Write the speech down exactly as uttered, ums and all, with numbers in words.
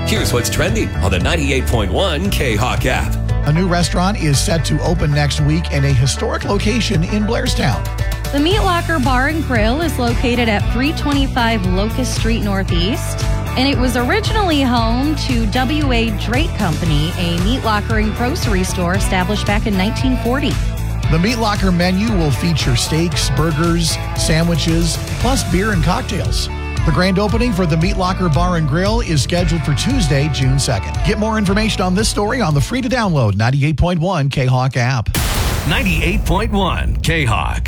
Here's what's trending on the ninety-eight point one K-Hawk app. A new restaurant is set to open next week in a historic location in Blairstown. The Meat Locker Bar and Grill is located at three twenty-five Locust Street Northeast, and it was originally home to W A. Drake Company, a meat locker and grocery store established back in nineteen forty. The Meat Locker menu will feature steaks, burgers, sandwiches, plus beer and cocktails. The grand opening for the Meat Locker Bar and Grill is scheduled for Tuesday, June second. Get more information on this story on the free-to-download ninety-eight point one K-Hawk app. ninety-eight point one K-Hawk.